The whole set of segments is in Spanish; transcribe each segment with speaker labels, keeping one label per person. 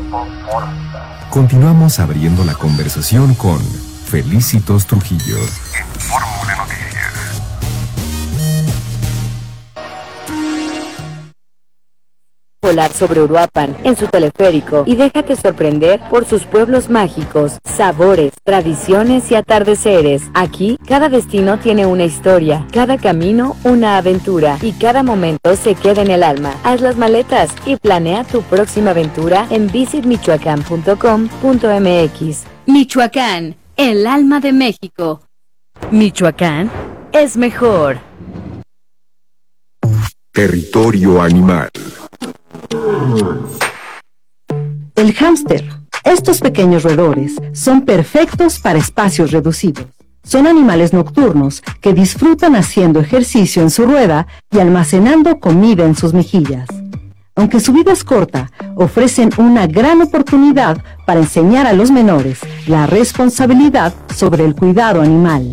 Speaker 1: Continuamos abriendo la conversación con Felicitos Trujillo. Fórmula Noticias.
Speaker 2: Volar sobre Uruapan en su teleférico y déjate sorprender por sus pueblos mágicos, sabores, tradiciones y atardeceres. Aquí, cada destino tiene una historia, cada camino una aventura y cada momento se queda en el alma. Haz las maletas y planea tu próxima aventura en visitmichoacán.com.mx. Michoacán, el alma de México. Michoacán es mejor.
Speaker 1: Territorio animal.
Speaker 3: El hámster. Estos pequeños roedores son perfectos para espacios reducidos. Son animales nocturnos que disfrutan haciendo ejercicio en su rueda y almacenando comida en sus mejillas. Aunque su vida es corta, ofrecen una gran oportunidad para enseñar a los menores la responsabilidad sobre el cuidado animal.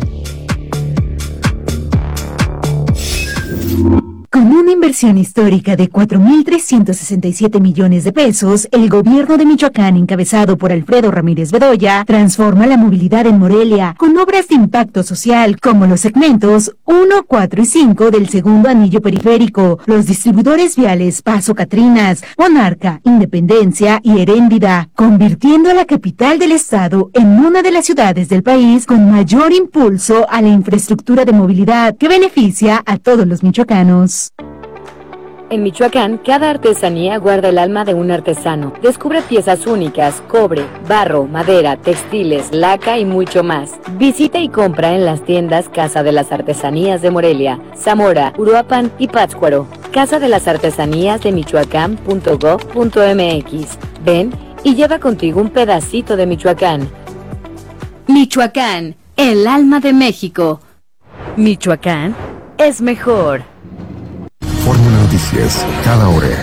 Speaker 4: Con una inversión histórica de 4.367 millones de pesos, el gobierno de Michoacán, encabezado por Alfredo Ramírez Bedoya, transforma la movilidad en Morelia con obras de impacto social como los segmentos 1, 4 y 5 del segundo anillo periférico, los distribuidores viales Paso Catrinas, Monarca, Independencia y Heréndida, convirtiendo a la capital del estado en una de las ciudades del país con mayor impulso a la infraestructura de movilidad que beneficia a todos los michoacanos.
Speaker 2: En Michoacán, cada artesanía guarda el alma de un artesano. Descubre piezas únicas, cobre, barro, madera, textiles, laca y mucho más. Visita y compra en las tiendas Casa de las Artesanías de Morelia, Zamora, Uruapan y Pátzcuaro. Casa de las Artesanías de Michoacán.gov.mx. Ven y lleva contigo un pedacito de Michoacán. Michoacán, el alma de México. Michoacán es mejor.
Speaker 1: Fórmula Noticias, cada hora.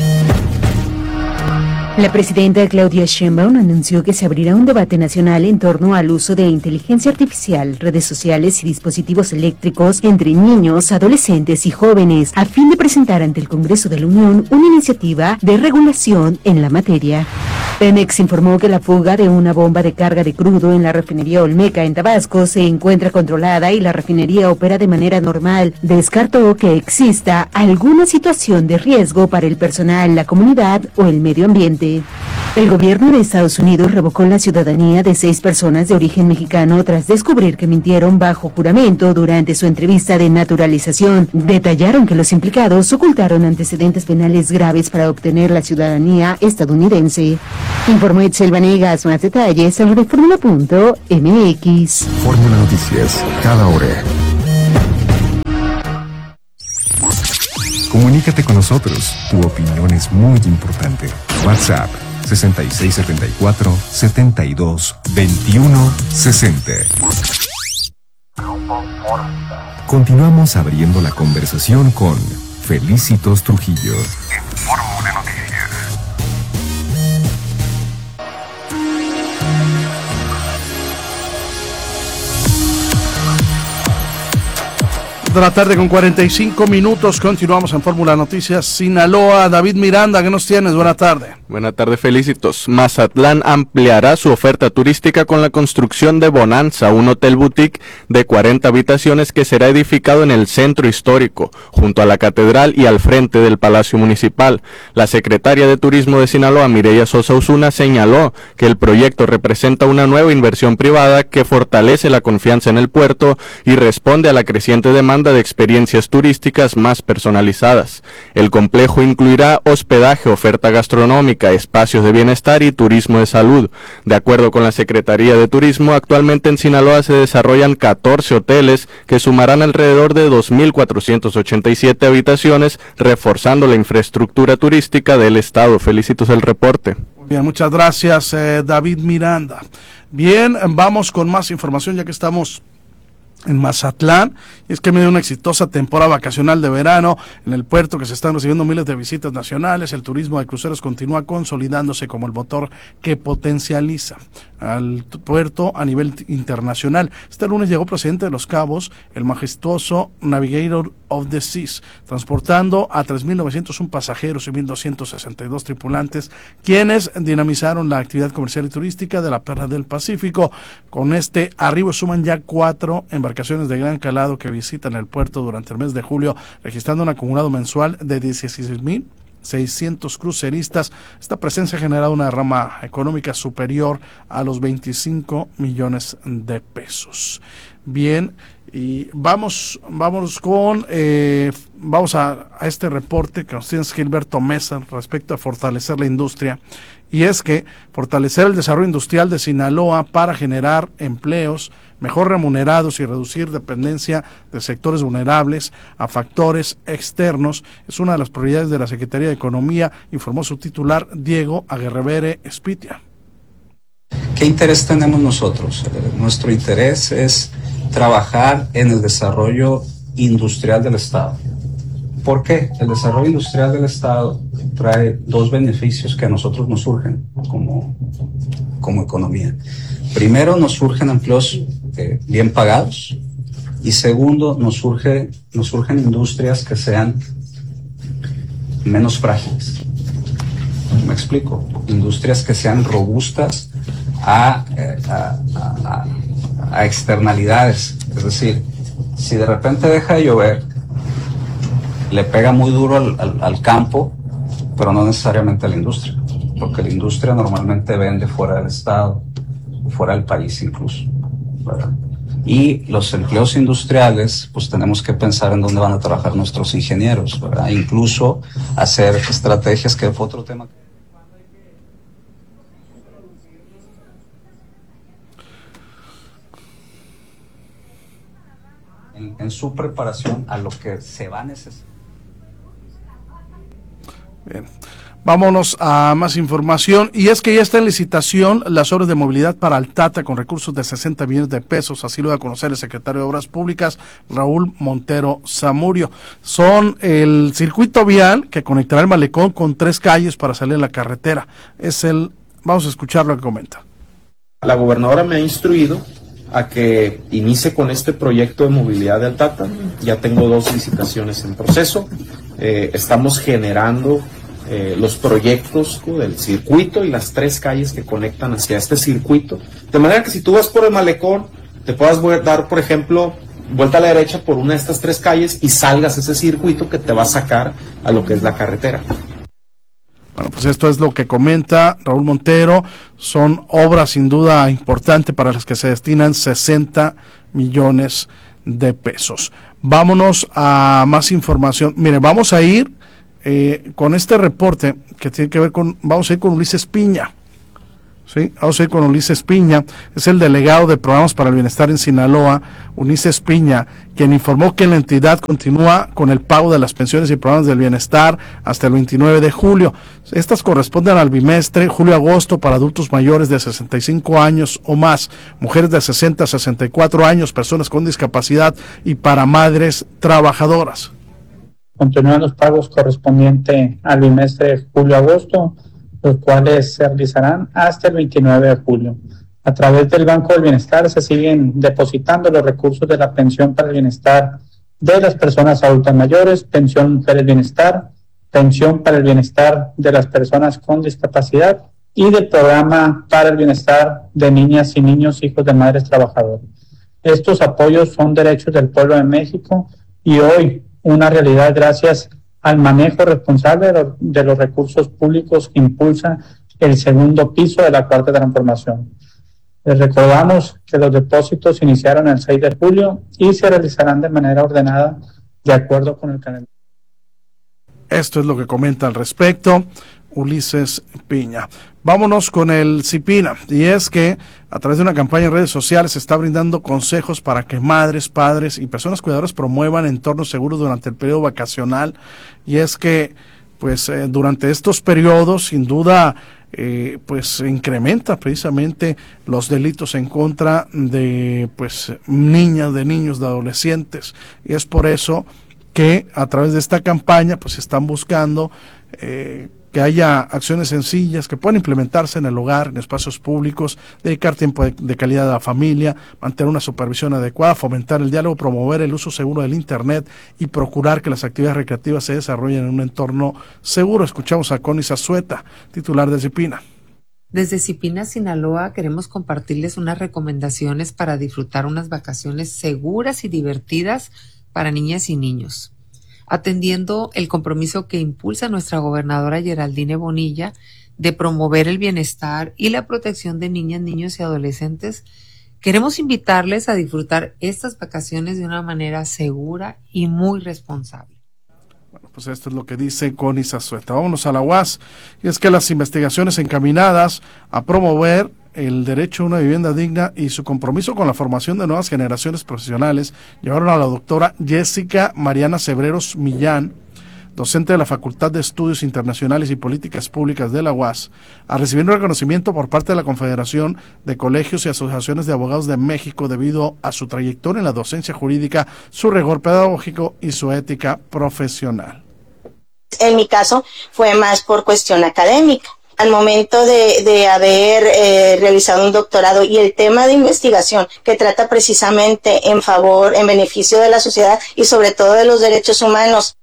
Speaker 4: La presidenta Claudia Sheinbaum anunció que se abrirá un debate nacional en torno al uso de inteligencia artificial, redes sociales y dispositivos eléctricos entre niños, adolescentes y jóvenes, a fin de presentar ante el Congreso de la Unión una iniciativa de regulación en la materia. Pemex informó que la fuga de una bomba de carga de crudo en la refinería Olmeca en Tabasco se encuentra controlada y la refinería opera de manera normal. Descartó que exista alguna situación de riesgo para el personal, la comunidad o el medio ambiente. El gobierno de Estados Unidos revocó la ciudadanía de 6 personas de origen mexicano tras descubrir que mintieron bajo juramento durante su entrevista de naturalización. Detallaron que los implicados ocultaron antecedentes penales graves para obtener la ciudadanía estadounidense. Informó Itzel Vanegas. Más detalles en Reforma.mx.
Speaker 1: Fórmula Noticias, cada hora. Comunícate con nosotros. Tu opinión es muy importante. WhatsApp 6674-722160. Continuamos abriendo la conversación con Felicitos Trujillo. Fórmula Noticias.
Speaker 5: De la tarde con 45 minutos, continuamos en Fórmula Noticias Sinaloa. David Miranda, ¿qué nos tienes? Buenas tardes.
Speaker 6: Buenas tardes, Felicitos. Mazatlán ampliará su oferta turística con la construcción de Bonanza, un hotel boutique de 40 habitaciones que será edificado en el centro histórico, junto a la catedral y al frente del Palacio Municipal. La secretaria de Turismo de Sinaloa, Mireya Sosa Osuna, señaló que el proyecto representa una nueva inversión privada que fortalece la confianza en el puerto y responde a la creciente demanda de experiencias turísticas más personalizadas. El complejo incluirá hospedaje, oferta gastronómica, espacios de bienestar y turismo de salud. De acuerdo con la Secretaría de Turismo, actualmente en Sinaloa se desarrollan 14 hoteles que sumarán alrededor de 2.487 habitaciones, reforzando la infraestructura turística del estado. Felicitos el reporte.
Speaker 5: Bien, muchas gracias, David Miranda. Bien, vamos con más información ya que estamos en Mazatlán, y es que en medio de una exitosa temporada vacacional de verano en el puerto, que se están recibiendo miles de visitas nacionales, el turismo de cruceros continúa consolidándose como el motor que potencializa al puerto a nivel internacional. Este lunes llegó procedente de Los Cabos el majestuoso Navigator of the Seas, transportando a 3.901 pasajeros y 1.262 tripulantes, quienes dinamizaron la actividad comercial y turística de la Perla del Pacífico. Con este arribo suman ya 4 embarcaciones de gran calado que visitan el puerto durante el mes de julio, registrando un acumulado mensual de 16.600 cruceristas. Esta presencia ha generado una rama económica superior a los 25 millones de pesos. Bien, y vamos a este reporte que nos tiene Gilberto Mesa respecto a fortalecer la industria, y es que fortalecer el desarrollo industrial de Sinaloa para generar empleos mejor remunerados y reducir dependencia de sectores vulnerables a factores externos es una de las prioridades de la Secretaría de Economía, informó su titular Diego Aguerrevere Espitia.
Speaker 7: ¿Qué interés tenemos nosotros? Nuestro interés es trabajar en el desarrollo industrial del Estado. ¿Por qué? El desarrollo industrial del Estado trae 2 beneficios que a nosotros nos surgen como economía. Primero, nos surgen empleos bien pagados, y segundo, nos surgen industrias que sean menos frágiles. ¿Me explico? Industrias que sean robustas a externalidades. Es decir, si de repente deja de llover, le pega muy duro al campo, pero no necesariamente a la industria, porque la industria normalmente vende fuera del estado, fuera del país incluso, ¿verdad? Y los empleos industriales, pues tenemos que pensar en dónde van a trabajar nuestros ingenieros, ¿verdad? Incluso hacer estrategias, que fue otro tema. En su preparación a lo que se va a necesitar.
Speaker 5: Bien. Vámonos a más información, y es que ya está en licitación las obras de movilidad para Altata con recursos de 60 millones de pesos, así lo da a conocer el secretario de Obras Públicas, Raúl Montero Zamudio. Son el circuito vial que conectará el malecón con 3 calles para salir a la carretera. Vamos a escuchar lo que comenta.
Speaker 8: La gobernadora me ha instruido a que inicie con este proyecto de movilidad de Altata. Ya tengo 2 licitaciones en proceso. Estamos generando los proyectos del circuito y las 3 calles que conectan hacia este circuito, de manera que si tú vas por el malecón, te puedas dar, por ejemplo, vuelta a la derecha por una de estas 3 calles y salgas ese circuito que te va a sacar a lo que es la carretera.
Speaker 5: Bueno, pues esto es lo que comenta Raúl Montero. Son obras sin duda importantes para las que se destinan 60 millones de pesos. Vámonos a más información. Mire, vamos a ir con este reporte que tiene que ver vamos a ir con Ulises Piña. Sí, vamos a ir con Ulises Piña, es el delegado de programas para el bienestar en Sinaloa, Ulises Piña, quien informó que la entidad continúa con el pago de las pensiones y programas del bienestar hasta el 29 de julio. Estas corresponden al bimestre julio-agosto para adultos mayores de 65 años o más, mujeres de 60 a 64 años, personas con discapacidad y para madres trabajadoras.
Speaker 9: Continúan los pagos correspondientes al bimestre de julio-agosto, los cuales se realizarán hasta el 29 de julio. A través del Banco del Bienestar se siguen depositando los recursos de la pensión para el bienestar de las personas adultas mayores, pensión mujeres bienestar, pensión para el bienestar de las personas con discapacidad y del programa para el bienestar de niñas y niños hijos de madres trabajadoras. Estos apoyos son derechos del pueblo de México y hoy una realidad gracias al manejo responsable de los recursos públicos que impulsa el segundo piso de la Cuarta Transformación. Les recordamos que los depósitos iniciaron el 6 de julio y se realizarán de manera ordenada de acuerdo con el calendario.
Speaker 5: Esto es lo que comenta al respecto Ulises Piña. Vámonos con el CIPINA, y es que a través de una campaña en redes sociales se está brindando consejos para que madres, padres y personas cuidadoras promuevan entornos seguros durante el periodo vacacional, y es que pues durante estos periodos sin duda pues incrementa precisamente los delitos en contra de pues niñas, de niños, de adolescentes, y es por eso que a través de esta campaña pues están buscando que haya acciones sencillas que puedan implementarse en el hogar, en espacios públicos, dedicar tiempo de calidad a la familia, mantener una supervisión adecuada, fomentar el diálogo, promover el uso seguro del Internet y procurar que las actividades recreativas se desarrollen en un entorno seguro. Escuchamos a Connie Zazueta, titular de CIPINA.
Speaker 10: Desde CIPINA, Sinaloa, queremos compartirles unas recomendaciones para disfrutar unas vacaciones seguras y divertidas para niñas y niños, atendiendo el compromiso que impulsa nuestra gobernadora Geraldine Bonilla de promover el bienestar y la protección de niñas, niños y adolescentes. Queremos invitarles a disfrutar estas vacaciones de una manera segura y muy responsable.
Speaker 5: Bueno, pues esto es lo que dice Connie Zazueta. Vámonos a la UAS, y es que las investigaciones encaminadas a promover el derecho a una vivienda digna y su compromiso con la formación de nuevas generaciones profesionales llevaron a la doctora Jessica Mariana Cebreros Millán, docente de la Facultad de Estudios Internacionales y Políticas Públicas de la UAS, a recibir un reconocimiento por parte de la Confederación de Colegios y Asociaciones de Abogados de México debido a su trayectoria en la docencia jurídica, su rigor pedagógico y su ética profesional.
Speaker 11: En mi caso fue más por cuestión académica. Al momento de haber realizado un doctorado y el tema de investigación que trata precisamente en beneficio de la sociedad y sobre todo de los derechos humanos.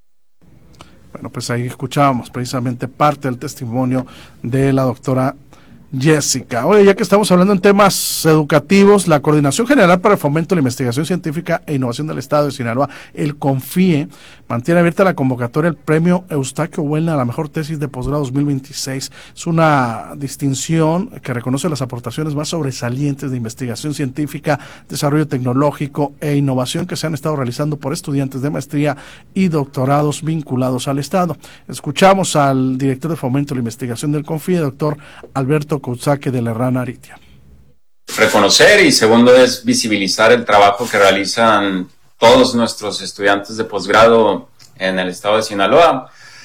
Speaker 5: Bueno, pues ahí escuchábamos precisamente parte del testimonio de la doctora Jessica. Oye, ya que estamos hablando en temas educativos, la Coordinación General para el Fomento de la Investigación Científica e Innovación del Estado de Sinaloa, el CONFIE, mantiene abierta la convocatoria al premio Eustaquio Buelna a la mejor tesis de posgrado 2026. Es una distinción que reconoce las aportaciones más sobresalientes de investigación científica, desarrollo tecnológico e innovación que se han estado realizando por estudiantes de maestría y doctorados vinculados al Estado. Escuchamos al director de Fomento de la Investigación del CONFIE, doctor Alberto Couzaque de la Herrana Aritia.
Speaker 12: Reconocer, y segundo es visibilizar el trabajo que realizan todos nuestros estudiantes de posgrado en el estado de Sinaloa,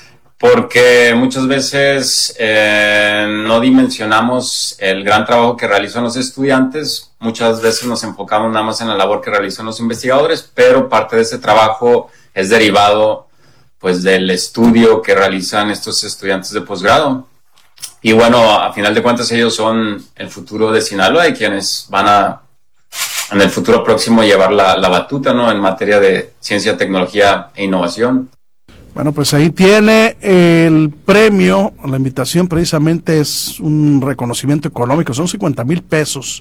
Speaker 12: porque muchas veces no dimensionamos el gran trabajo que realizan los estudiantes. Muchas veces nos enfocamos nada más en la labor que realizan los investigadores, pero parte de ese trabajo es derivado pues del estudio que realizan estos estudiantes de posgrado. Y bueno, a final de cuentas ellos son el futuro de Sinaloa y quienes van a, en el futuro próximo, llevar la batuta, ¿no?, en materia de ciencia, tecnología e innovación.
Speaker 5: Bueno, pues ahí tiene el premio. La invitación precisamente es un reconocimiento económico, son 50,000 pesos.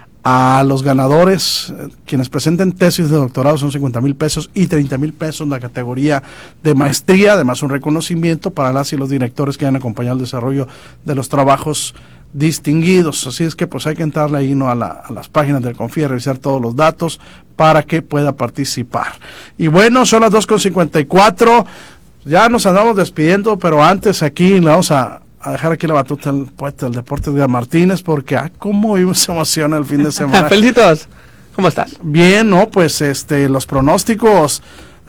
Speaker 5: A los ganadores, quienes presenten tesis de doctorado, son 50,000 pesos y 30,000 pesos en la categoría de maestría, además un reconocimiento para las y los directores que han acompañado el desarrollo de los trabajos distinguidos. Así es que pues hay que entrarle ahí, ¿no?, a las páginas del CONFIE, revisar todos los datos para que pueda participar. Y bueno, son las 2:54, ya nos andamos despidiendo, pero antes aquí le vamos a dejar aquí la batuta al poeta del deporte, Edgar Martínez, porque cómo vimos emociona el fin de semana.
Speaker 13: Felicitos, ¿cómo estás?
Speaker 5: Bien, ¿no? Pues los pronósticos,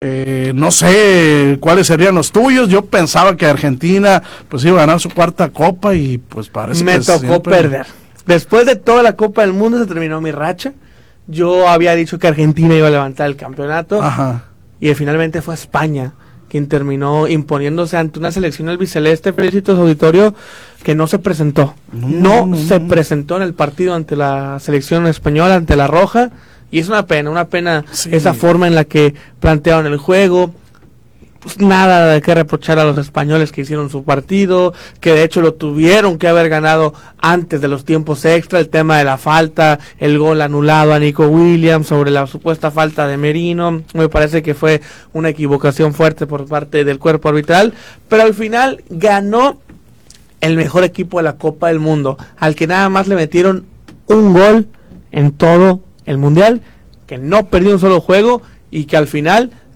Speaker 5: no sé cuáles serían los tuyos. Yo pensaba que Argentina pues iba a ganar su cuarta copa y pues parece
Speaker 13: me
Speaker 5: que
Speaker 13: tocó
Speaker 5: siempre
Speaker 13: perder. Después de toda la Copa del Mundo se terminó mi racha. Yo había dicho que Argentina iba a levantar el campeonato. Ajá. Y finalmente fue España quien terminó imponiéndose ante una selección albiceleste, Felicitos auditorio, que no se presentó. No se presentó en el partido ante la selección española, ante la Roja, y es una pena sí, esa forma en la que plantearon el juego. Pues nada de qué reprochar a los españoles que hicieron su partido, que de hecho lo tuvieron que haber ganado antes de los tiempos extra. El tema de la falta, el gol anulado a Nico Williams sobre la supuesta falta de Merino, me parece que fue una equivocación fuerte por parte del cuerpo arbitral, pero al final ganó el mejor equipo de la Copa del Mundo, al que nada más le metieron un gol en todo el Mundial, que no perdió un solo juego y que al final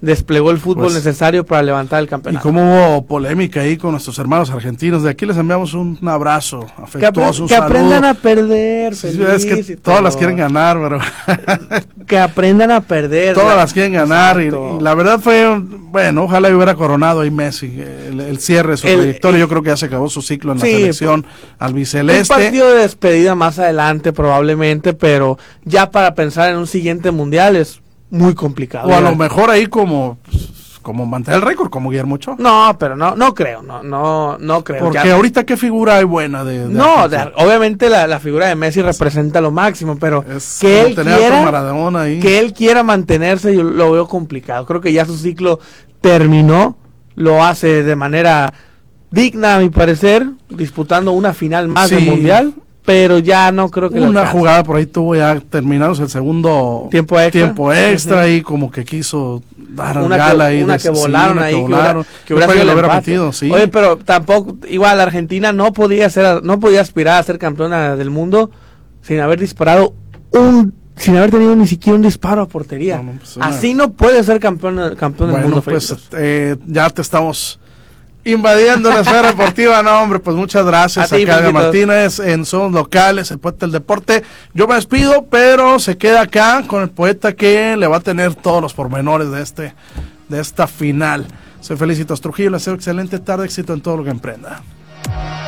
Speaker 13: desplegó el fútbol
Speaker 5: Pues,
Speaker 13: necesario para levantar el campeonato.
Speaker 5: Y cómo hubo polémica ahí con nuestros hermanos argentinos. De aquí les enviamos un abrazo afectuoso, un
Speaker 13: que
Speaker 5: saludo.
Speaker 13: aprendan a perder.
Speaker 5: Sí, es que todas las quieren ganar, pero
Speaker 13: que aprendan a perder.
Speaker 5: todas las quieren ganar y la verdad fue, bueno, ojalá hubiera coronado ahí Messi el cierre de su trayectoria. Yo creo que ya se acabó su ciclo en la selección albiceleste.
Speaker 13: Un partido de despedida más adelante probablemente, pero ya para pensar en un siguiente mundial es muy complicado.
Speaker 5: O a lo mejor ahí como mantener el récord, como Guillermo Ochoa.
Speaker 13: No, pero no creo, no creo.
Speaker 5: Porque ahorita qué figura hay buena
Speaker 13: obviamente la figura de Messi representa lo máximo, pero
Speaker 5: es
Speaker 13: que él
Speaker 5: que
Speaker 13: él quiera mantenerse, yo lo veo complicado. Creo que ya su ciclo terminó, lo hace de manera digna a mi parecer, disputando una final más del mundial, pero ya no creo que
Speaker 5: una jugada por ahí tuvo ya terminados el segundo
Speaker 13: tiempo extra
Speaker 5: y como que quiso dar
Speaker 13: una
Speaker 5: gala
Speaker 13: que,
Speaker 5: ahí
Speaker 13: una que volaron ahí que hubiera sido el empate.
Speaker 5: Sí.
Speaker 13: Oye, pero tampoco igual Argentina no podía aspirar a ser campeona del mundo sin haber disparado sin haber tenido ni siquiera un disparo a portería. Pues así no puede ser campeón del mundo.
Speaker 5: Pues ya te estamos invadiendo la esfera deportiva. No, hombre, pues muchas gracias a Claudia Martínez en Son Locales, el poeta del deporte. Yo me despido, pero se queda acá con el poeta que le va a tener todos los pormenores de esta final. Soy Felicitos Trujillo, les deseo excelente tarde, éxito en todo lo que emprenda.